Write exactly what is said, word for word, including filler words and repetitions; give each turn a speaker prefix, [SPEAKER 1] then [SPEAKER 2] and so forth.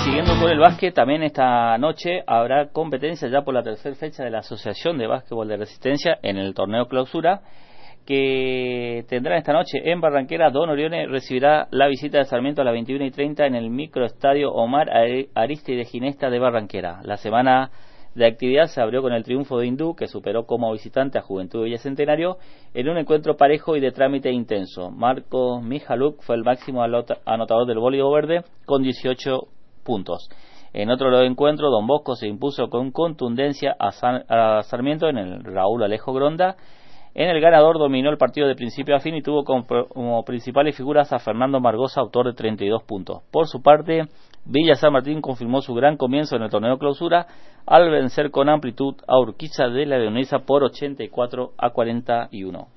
[SPEAKER 1] siguiendo con el básquet, también esta noche habrá competencia ya por la tercera fecha de la Asociación de Básquetbol de Resistencia en el torneo clausura, que tendrá esta noche en Barranquera. Don Orione recibirá la visita de Sarmiento a las veintiuna y treinta en el microestadio Omar Aristide Ginesta de Barranquera. La semana de actividad se abrió con el triunfo de Hindú, que superó como visitante a Juventud Villa Centenario en un encuentro parejo y de trámite intenso. Marcos Mijaluk fue el máximo anotador del voleibol verde con dieciocho puntos. En otro encuentro, Don Bosco se impuso con contundencia a, San, a Sarmiento en el Raúl Alejo Gronda. En el ganador dominó el partido de principio a fin y tuvo como, como principales figuras a Fernando Margosa, autor de treinta y dos puntos. Por su parte, Villa San Martín confirmó su gran comienzo en el torneo clausura al vencer con amplitud a Urquiza de la Leonesa por ochenta y cuatro a cuarenta y uno.